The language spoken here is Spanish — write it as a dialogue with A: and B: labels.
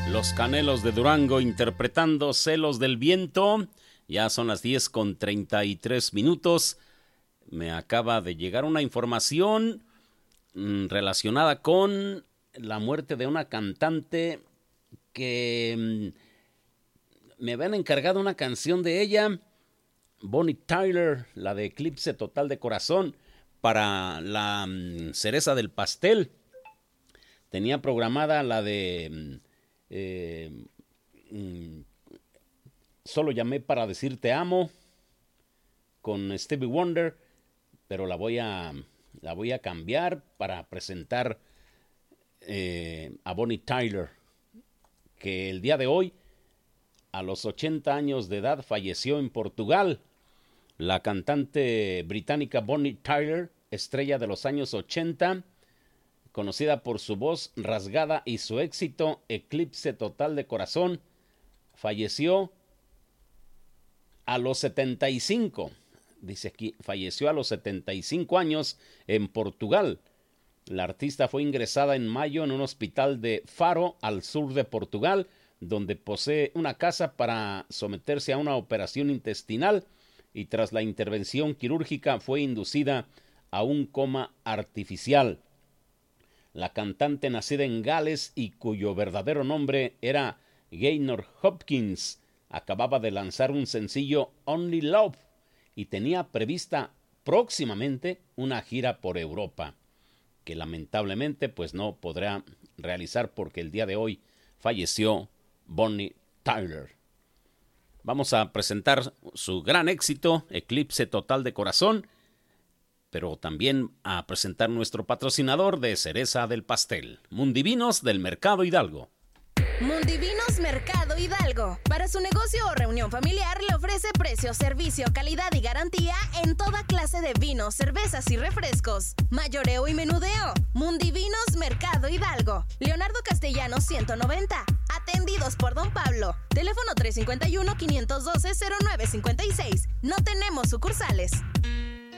A: Los Canelos de Durango interpretando Celos del Viento. Ya son las 10:33. Me acaba de llegar una información relacionada con la muerte de una cantante que me habían encargado una canción de ella, Bonnie Tyler, la de Eclipse Total de Corazón, para la cereza del pastel. Tenía programada la de Solo llamé para decir te amo con Stevie Wonder, pero la voy a cambiar para presentar a Bonnie Tyler, que el día de hoy, a los 80 años de edad, falleció en Portugal. La cantante británica Bonnie Tyler, estrella de los años 80, conocida por su voz rasgada y su éxito Eclipse Total de Corazón, falleció a los 75. Dice aquí, falleció a los 75 años en Portugal. La artista fue ingresada en mayo en un hospital de Faro, al sur de Portugal, donde posee una casa para someterse a una operación intestinal, y tras la intervención quirúrgica fue inducida a un coma artificial. La cantante, nacida en Gales y cuyo verdadero nombre era Gaynor Hopkins, acababa de lanzar un sencillo, Only Love, y tenía prevista próximamente una gira por Europa, que lamentablemente pues no podrá realizar porque el día de hoy falleció Bonnie Tyler. Vamos a presentar su gran éxito, Eclipse Total de Corazón, pero también a presentar nuestro patrocinador de cereza del pastel, Mundivinos del Mercado Hidalgo.
B: Mundivinos Mercado Hidalgo. Para su negocio o reunión familiar le ofrece precio, servicio, calidad y garantía en toda clase de vinos, cervezas y refrescos. Mayoreo y menudeo. Mundivinos Mercado Hidalgo. Leonardo Castellanos 190. Atendidos por Don Pablo. Teléfono 351-512-0956. No tenemos sucursales.